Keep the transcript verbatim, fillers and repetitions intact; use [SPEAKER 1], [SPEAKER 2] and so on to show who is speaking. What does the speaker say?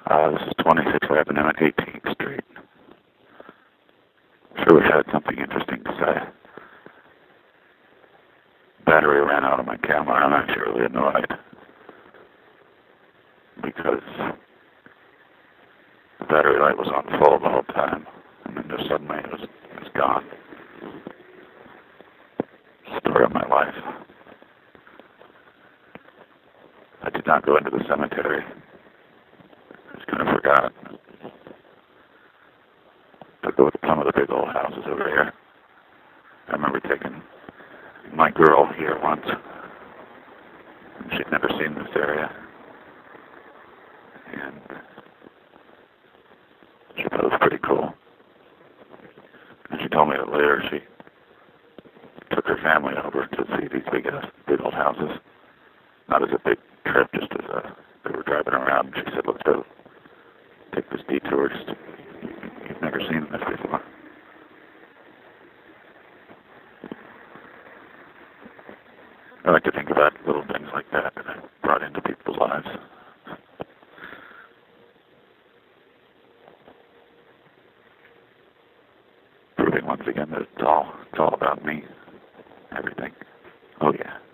[SPEAKER 1] Uh, this is twenty-sixth Avenue and eighteenth Street. Sure wish I had something interesting to say. Battery ran out of my camera. I'm actually really annoyed because the battery light was on full the whole time, and then just suddenly it was, it was gone. Story of my life. I did not go into the cemetery. I just kind of forgot. Took a look at some of the big old houses over here. I remember taking my girl here once. She'd never seen this area. And she thought it was pretty cool. And she told me that later she took her family over to see these big, uh, big old houses. Not as a big trip, just as a, they were driving around. And she said, let's go take this detour. Just, you've never seen this before. I like to think about little things like that that I've brought into people's lives. Proving once again that it's all, it's all about me. Everything. Oh yeah.